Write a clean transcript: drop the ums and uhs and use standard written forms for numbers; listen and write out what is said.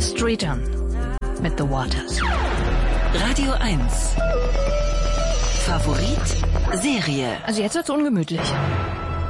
Street On mit The Waters. Radio 1. Favorit Serie. Also jetzt wird's ungemütlich.